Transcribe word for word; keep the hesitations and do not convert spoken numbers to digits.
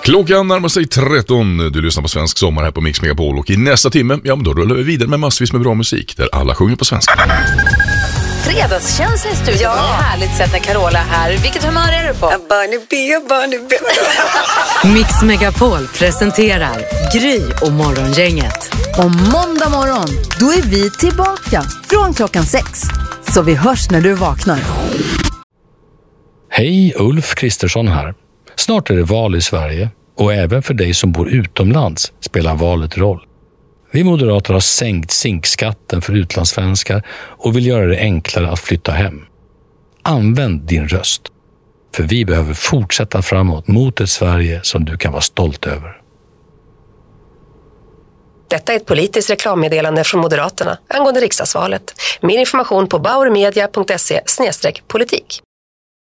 Klockan närmar sig tretton. Du lyssnar på Svensk sommar här på Mix Megapol. Och i nästa timme, ja men då rullar vi vidare med massvis med bra musik där alla sjunger på svenska. Fredagskänsla i studion. Ja. Det är härligt sätt när Carola är här. Vilket humör är du på? Barnaby och Barnaby. Mix Megapol presenterar Gry och morgongänget. Och måndag morgon, då är vi tillbaka från klockan sex. Så vi hörs när du vaknar. Hej, Ulf Kristersson här. Snart är det val i Sverige och även för dig som bor utomlands spelar valet roll. Vi moderater har sänkt zinkskatten för utlandssvenskar och vill göra det enklare att flytta hem. Använd din röst, för vi behöver fortsätta framåt mot ett Sverige som du kan vara stolt över. Detta är ett politiskt reklammeddelande från Moderaterna angående riksdagsvalet. Mer information på bauermedia punkt se slash politik.